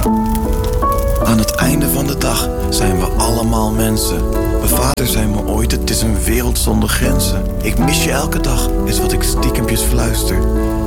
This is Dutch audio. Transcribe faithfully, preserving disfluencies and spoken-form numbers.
Aan het einde van de dag zijn we allemaal mensen. Mijn vader zei me ooit, het is een wereld zonder grenzen. Ik mis je elke dag, is wat ik stiekempjes fluister.